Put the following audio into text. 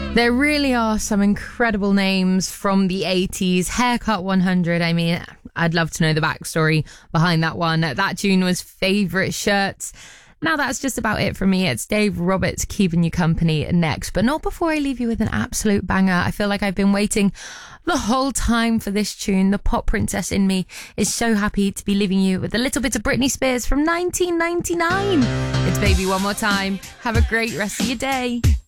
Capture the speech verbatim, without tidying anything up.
There really are some incredible names from the eighties. Haircut one hundred, I mean, I'd love to know the backstory behind that one. That tune was Favourite Shirts. Now that's just about it from me. It's Dave Roberts keeping you company next, but not before I leave you with an absolute banger. I feel like I've been waiting the whole time for this tune. The pop princess in me is so happy to be leaving you with a little bit of Britney Spears from nineteen ninety-nine. It's Baby One More Time. Have a great rest of your day.